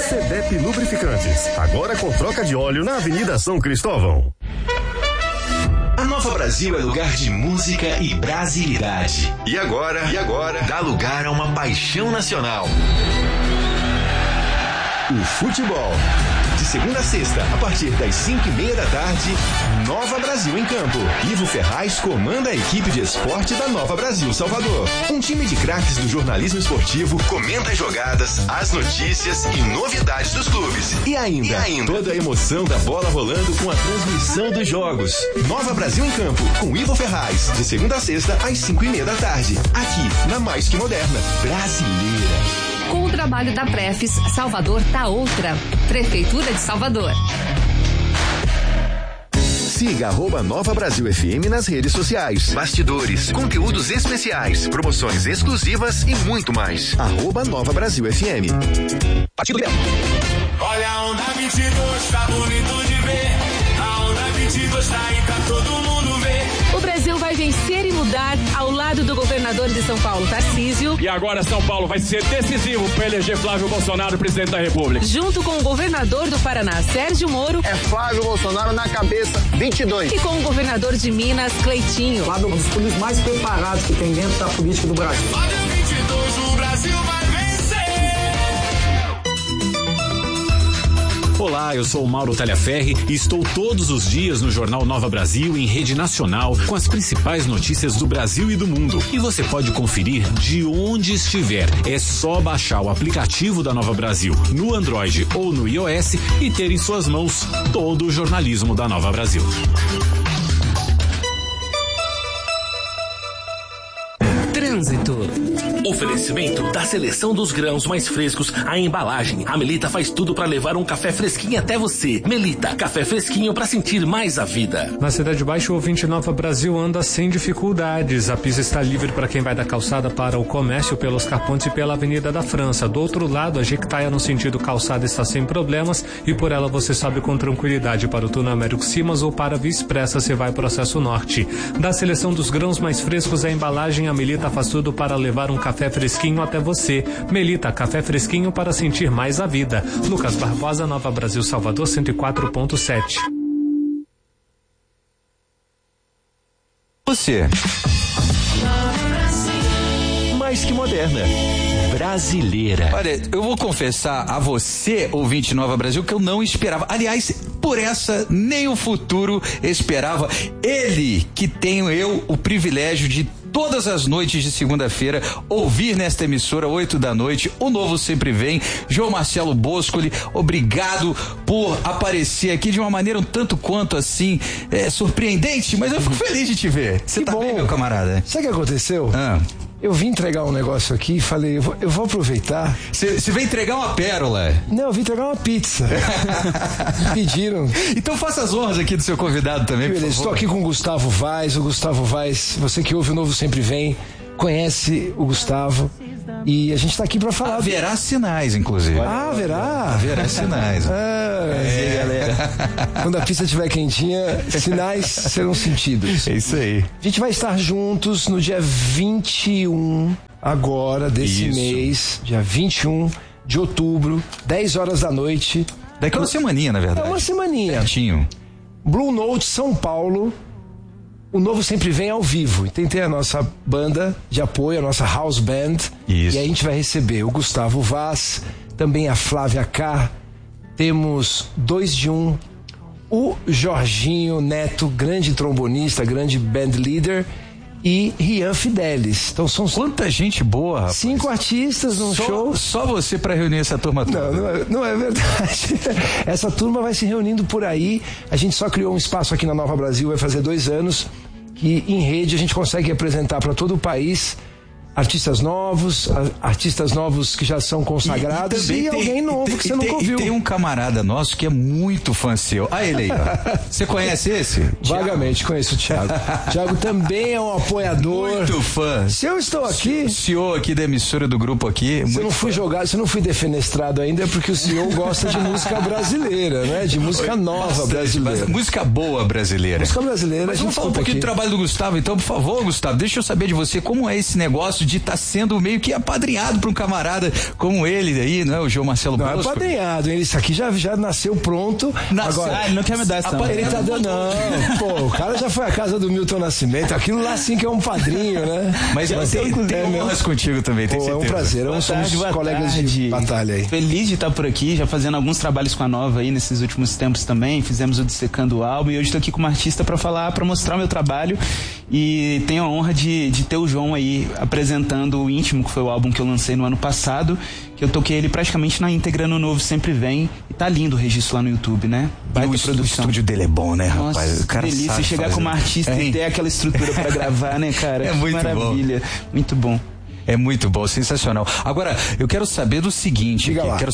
CDEP Lubrificantes, agora com troca de óleo na Avenida São Cristóvão. A Nova Brasil é lugar de música e brasilidade. E agora, dá lugar a uma paixão nacional. O futebol. De segunda a sexta, a partir das 5:30 da tarde, Nova Brasil em campo. Ivo Ferraz comanda a equipe de esporte da Nova Brasil Salvador. Um time de craques do jornalismo esportivo comenta as jogadas, as notícias e novidades dos clubes. E ainda, toda a emoção da bola rolando com a transmissão dos jogos. Nova Brasil em campo, com Ivo Ferraz. De segunda a sexta, às 5:30 da tarde. Aqui, na Mais Que Moderna, Brasileira. Com o trabalho da Prefis, Salvador tá outra. Prefeitura de Salvador. Siga @Nova Brasil FM nas redes sociais. Bastidores, conteúdos especiais, promoções exclusivas e muito mais. @Nova Brasil FM. Partido Leão. Olha a onda 22, tá bonito de ver. A onda 22 tá aí pra todo mundo ver. O Brasil vai vencer e mudar ao lado do governador de São Paulo, Tarcísio. E agora São Paulo vai ser decisivo para eleger Flávio Bolsonaro presidente da República. Junto com o governador do Paraná, Sérgio Moro. É Flávio Bolsonaro na cabeça, 22. E com o governador de Minas, Cleitinho. Um dos políticos mais preparados que tem dentro da política do Brasil. Olha 22, o Brasil vai vencer. Olá, eu sou o Mauro Talhaferri e estou todos os dias no Jornal Nova Brasil em rede nacional com as principais notícias do Brasil e do mundo. E você pode conferir de onde estiver. É só baixar o aplicativo da Nova Brasil no Android ou no iOS e ter em suas mãos todo o jornalismo da Nova Brasil. Trânsito. Oferecimento da seleção dos grãos mais frescos, a embalagem. A Melita faz tudo para levar um café fresquinho até você. Melita, café fresquinho para sentir mais a vida. Na Cidade Baixa, o ouvinte Nova Brasil anda sem dificuldades. A pista está livre para quem vai da calçada para o comércio pelos Carpontes e pela Avenida da França. Do outro lado, a Jequitaia no sentido calçada está sem problemas e por ela você sobe com tranquilidade para o túnel Américo Simas ou para a Via Expressa se vai para o Acesso Norte. Da seleção dos grãos mais frescos, a embalagem, a Melita faz tudo para levar um café fresquinho até você. Melita, café fresquinho para sentir mais a vida. Lucas Barbosa, Nova Brasil Salvador 104.7. Você. Mais que moderna. Brasileira. Olha, eu vou confessar a você, ouvinte Nova Brasil, que eu não esperava. Aliás, por essa, nem o futuro esperava. Ele, que tenho eu o privilégio de todas as noites de segunda-feira ouvir nesta emissora, 8 da noite, o Novo Sempre Vem. João Marcelo Boscoli, obrigado por aparecer aqui de uma maneira um tanto quanto assim, surpreendente, mas eu fico feliz de te ver. Você tá bem, meu camarada? Sabe o que aconteceu? Eu vim entregar um negócio aqui e falei, eu vou aproveitar. Você veio entregar uma pérola? Não, eu vim entregar uma pizza. Me pediram. Então faça as honras aqui do seu convidado também, por favor. Estou aqui com o Gustavo Vaz. O Gustavo Vaz, você que ouve o Novo Sempre Vem, conhece o Gustavo. E a gente está aqui para falar. Haverá sinais, inclusive. Haverá? Haverá sinais. Galera. Quando a pista estiver quentinha, sinais serão sentidos. É isso aí. A gente vai estar juntos no dia 21 agora desse mês, dia 21 de outubro, 10 horas da noite. Daqui uma semaninha, na verdade. É uma semaninha. Certinho. Blue Note, São Paulo. O Novo Sempre Vem ao vivo. E tem a nossa banda de apoio, a nossa house band. Isso. E aí a gente vai receber o Gustavo Vaz, também a Flávia K. Temos 2 de 1. O Jorginho Neto, grande trombonista, grande band leader. E Rian Fidelis. Então são quanta gente boa, rapaz. 5 artistas num show. Só você para reunir essa turma toda. Não é verdade. Essa turma vai se reunindo por aí. A gente só criou um espaço aqui na Nova Brasil, vai fazer 2 anos, que em rede a gente consegue apresentar para todo o país artistas novos que já são consagrados e alguém novo que você nunca ouviu. E tem um camarada nosso que é muito fã seu. Ah, ele aí, ó. Você conhece esse? Vagamente conheço o Thiago. Thiago também é um apoiador. Muito fã. Se eu estou aqui... O CEO aqui da emissora do grupo aqui... Se eu não fui defenestrado ainda é porque o CEO gosta de música brasileira, né? De música nova brasileira. Música boa brasileira. Música brasileira. Mas vamos falar um pouquinho do trabalho do Gustavo, então, por favor, Gustavo, deixa eu saber de você como é esse negócio de estar sendo meio que apadrinhado por um camarada como ele aí, não é? O João Marcelo Bosco. Não é apadrinhado, isso aqui já nasceu pronto. Agora, ele não quer me dar essa. Ele tá dando, não. Pô, o cara já foi à casa do Milton Nascimento, aquilo lá sim que é um padrinho, né? Mas tem honras contigo também, tem certeza. É um prazer, somos colegas de batalha aí. Feliz de estar por aqui, já fazendo alguns trabalhos com a Nova aí nesses últimos tempos também, fizemos o Dissecando o Álbum e hoje estou aqui com uma artista para mostrar o meu trabalho e tenho a honra de ter o João aí apresentando o Íntimo, que foi o álbum que eu lancei no ano passado, que eu toquei ele praticamente na íntegra no Novo Sempre Vem e tá lindo o registro lá no YouTube, né? O estúdio dele é bom, né, rapaz? Nossa, o cara delícia sabe chegar fazer. como artista e ter aquela estrutura para gravar, né, cara? É muito maravilha, muito bom. É muito bom, sensacional. Agora, eu quero saber do seguinte,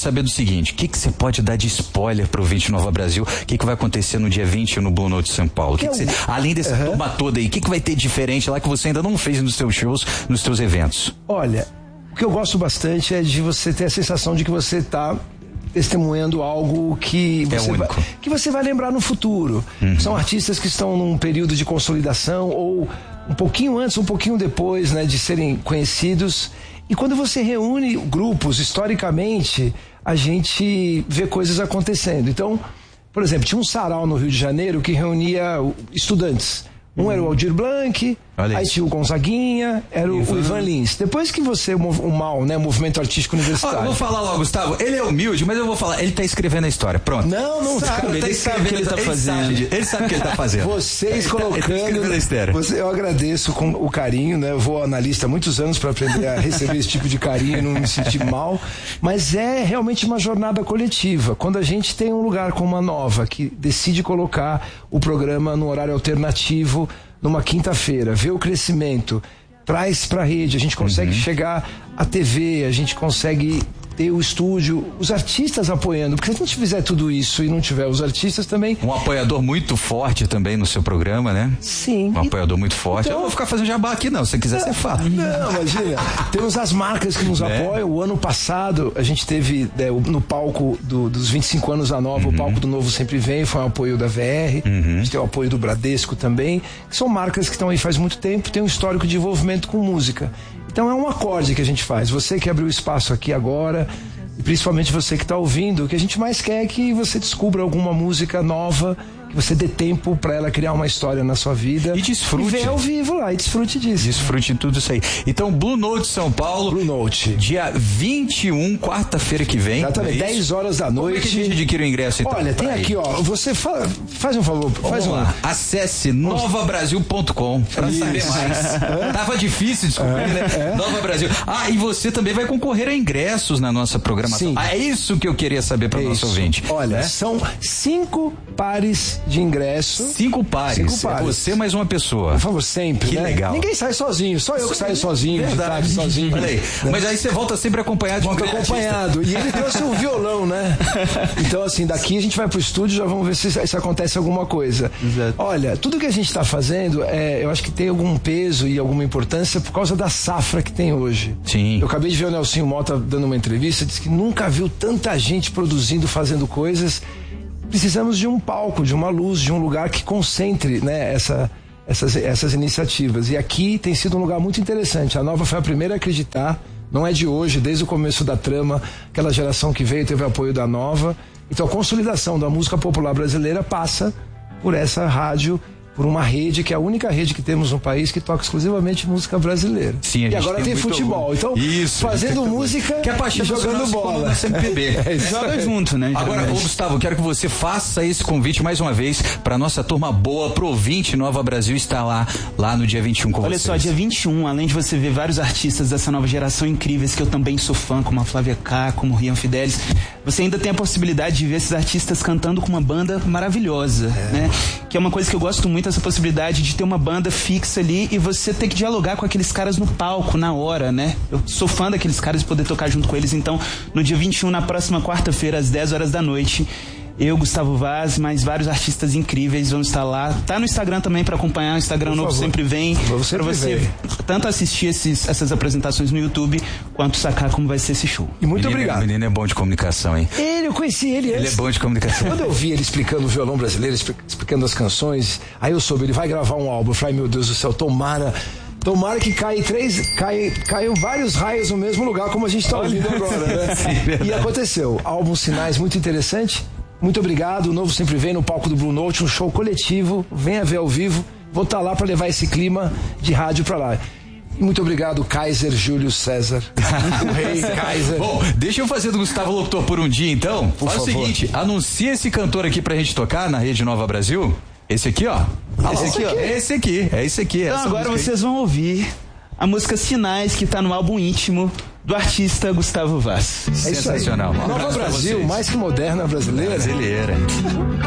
o que você pode dar de spoiler pro 20 Nova Brasil? O que vai acontecer no dia 20 no Blue Note São Paulo? Além dessa turma toda aí, o que vai ter diferente lá que você ainda não fez nos seus shows, nos seus eventos? Olha, o que eu gosto bastante é de você ter a sensação de que você tá testemunhando algo que você vai lembrar no futuro. São artistas que estão num período de consolidação ou um pouquinho antes, um pouquinho depois, né, de serem conhecidos. E quando você reúne grupos, historicamente, a gente vê coisas acontecendo. Então, por exemplo, tinha um sarau no Rio de Janeiro que reunia estudantes. Um era o Aldir Blanc, aí tinha o Gonzaguinha, era o Ivan Lins. Depois que você, o MAU, né, o Movimento Artístico Universitário. Eu vou falar logo, Gustavo, ele é humilde, mas eu vou falar, ele tá escrevendo a história, pronto. Não sabe, ele sabe o que ele tá fazendo. Ele sabe o que ele tá fazendo. Vocês colocando, eu agradeço com o carinho, né, eu vou analista há muitos anos para aprender a receber esse tipo de carinho e não me sentir mal, mas é realmente uma jornada coletiva. Quando a gente tem um lugar como a Nova, que decide colocar o programa no horário alternativo, numa quinta-feira, vê o crescimento, traz pra rede, a gente consegue chegar à TV, a gente consegue ter o estúdio, os artistas apoiando, porque se a gente fizer tudo isso e não tiver os artistas também... Um apoiador muito forte também no seu programa, né? Sim. Um apoiador muito forte. Então, eu não vou ficar fazendo jabá aqui não, se você quiser você fala. Não, imagina. Temos as marcas que nos apoiam. O ano passado a gente teve no palco dos 25 anos da Nova, o palco do Novo Sempre Vem, foi um apoio da VR, a gente tem o apoio do Bradesco também, que são marcas que estão aí faz muito tempo, tem um histórico de envolvimento com música. Então é um acorde que a gente faz. Você que abriu espaço aqui agora, e principalmente você que está ouvindo, o que a gente mais quer é que você descubra alguma música nova, que você dê tempo para ela criar uma história na sua vida. E desfrute. E venha ao vivo lá e desfrute disso. Desfrute de tudo isso aí. Então, Blue Note São Paulo. Blue Note. Dia 21, quarta-feira que vem. Exatamente, 10 horas da noite. Como é que a gente adquire o ingresso então? Olha, tem aqui, ó. Você faz um favor. Faz lá. Acesse novabrasil.com para saber mais. Tava difícil descobrir, né? Nova Brasil. E você também vai concorrer a ingressos na nossa programação. Sim. É isso que eu queria saber para o nosso ouvinte. Olha, são 5 pares de ingresso. 5 pares. 5 pares. É você mais uma pessoa. Por favor, sempre. Que legal. Ninguém sai sozinho, só eu que saio sozinho. Verdade. Sozinho. Olha aí. Mas aí você volta sempre acompanhado de um grande acompanhado. E ele trouxe um violão, né? Então, assim, daqui a gente vai pro estúdio, já vamos ver se acontece alguma coisa. Exato. Olha, tudo que a gente tá fazendo, eu acho que tem algum peso e alguma importância por causa da safra que tem hoje. Sim. Eu acabei de ver o Nelsinho Mota dando uma entrevista, disse que nunca viu tanta gente produzindo, fazendo coisas. Precisamos de um palco, de uma luz, de um lugar que concentre, né, essas iniciativas. E aqui tem sido um lugar muito interessante. A Nova foi a primeira a acreditar, não é de hoje, desde o começo da trama, aquela geração que veio teve o apoio da Nova. Então a consolidação da música popular brasileira passa por essa rádio, por uma rede que é a única rede que temos no país que toca exclusivamente música brasileira. Sim, e agora tem futebol. Então, fazendo música e jogando bola. Joga junto, né? Agora, Gustavo, eu quero que você faça esse convite mais uma vez para nossa turma boa, pro ouvinte Nova Brasil estar lá no dia 21 com vocês. Olha só, dia 21, além de você ver vários artistas dessa nova geração incríveis, que eu também sou fã, como a Flávia K, como o Rian Fidelis, você ainda tem a possibilidade de ver esses artistas cantando com uma banda maravilhosa, né? Que é uma coisa que eu gosto muito, essa possibilidade de ter uma banda fixa ali e você ter que dialogar com aqueles caras no palco, na hora, né? Eu sou fã daqueles caras e poder tocar junto com eles. Então, no dia 21, na próxima quarta-feira, às 10 horas da noite, eu, Gustavo Vaz, mais vários artistas incríveis vão estar lá. Tá no Instagram também para acompanhar. O Instagram Novo Sempre Vem. Para você tanto assistir essas apresentações no YouTube, quanto sacar como vai ser esse show. E muito obrigado. O menino é bom de comunicação, hein? Eu conheci ele antes. Ele é bom de comunicação. Quando eu vi ele explicando o violão brasileiro, explicando as canções, aí eu soube, ele vai gravar um álbum. Eu falei, meu Deus do céu, tomara Tomara que caiam vários raios no mesmo lugar, como a gente está ouvindo agora, né? Sim, e aconteceu. Álbum Sinais, muito interessante. Muito obrigado. O Novo sempre vem no palco do Blue Note, um show coletivo. Venha ver ao vivo. Vou estar lá para levar esse clima de rádio para lá. E muito obrigado, Kaiser Júlio César. O rei Kaiser. Bom, deixa eu fazer do Gustavo Locutor por um dia, então. Faz o seguinte, anuncia esse cantor aqui pra gente tocar na Rede Nova Brasil. Esse aqui, ó. Esse aqui. Então agora vocês vão ouvir a música Sinais, que tá no álbum íntimo do artista Gustavo Vaz. Sensacional. Nova Brasil, mais que moderna brasileira.